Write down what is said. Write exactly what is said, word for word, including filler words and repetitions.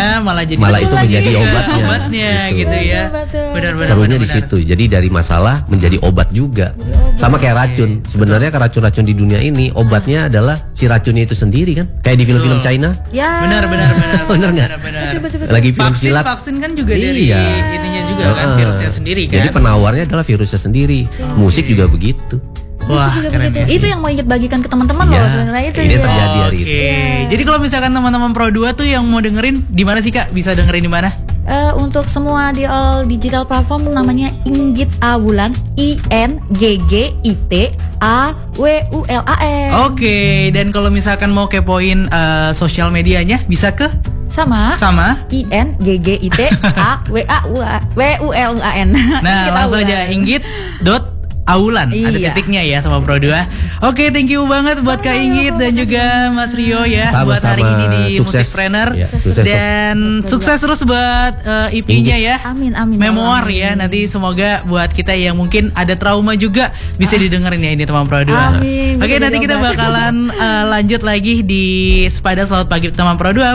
sakitnya malah jadi malah itu lagi. menjadi obatnya. Obatnya gitu. gitu ya. Benar-benar. Serunya di situ. Jadi dari masalah menjadi obat juga. Sama kayak racun. Sebenarnya kan racun-racun di dunia ini obatnya adalah si racunnya itu sendiri kan. Kayak di film-film China. Ya. Benar benar benar. Benar nggak? Benar. Lagi film Vaksin, silat. vaksin kan juga dari Iya. ininya juga kan, Uh-uh. virusnya sendiri kan. Jadi penawarnya adalah virusnya sendiri. Musik juga begitu. Wah, Juga keren begitu. ya. Itu yang mau Inggit bagikan ke teman-teman Iya, loh sebenarnya itu ini ya. terjadi hari Oke. ini. Jadi kalau misalkan teman-teman Pro dua tuh yang mau dengerin di mana sih Kak? Bisa dengerin di mana? Eh, untuk semua di all digital platform namanya Inggit Awulan, I N G G I T A W U L A N. Oke, dan kalau misalkan mau kepoin uh, sosial medianya bisa ke Sama sama. I N G G I T A W A W U L A N. Nah, langsung aja Inggit dot Awulan, ada Iya. titiknya ya sama Pro dua. Oke, thank you banget buat Kak Inggit dan juga Mas Rio ya Sama-sama. buat hari ini di Sukses. Musikpreneur. Ya, sukses. Dan sukses terus buat uh, E P-nya ya. Amin amin. Memoir amin. ya, nanti semoga buat kita yang mungkin ada trauma juga bisa didengerin ya ini teman Pro dua. Amin. Oke, Bisa nanti kita diobat. bakalan uh, lanjut lagi di Sepada Selamat Pagi teman Pro dua.